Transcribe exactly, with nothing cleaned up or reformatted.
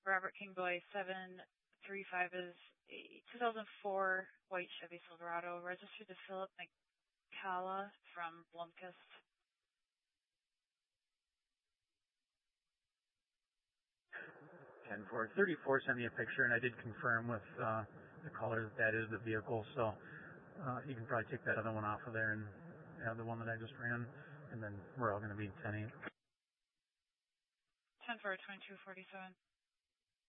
Robert King Boy seven three five is a two thousand four white Chevy Silverado registered to Philip McCalla from Blomkist. ten four thirty-four sent me a picture, and I did confirm with uh, the caller that that is the vehicle, so uh, you can probably take that other one off of there and have the one that I just ran, and then we're all going to be ten eight. ten four twenty-two forty-seven.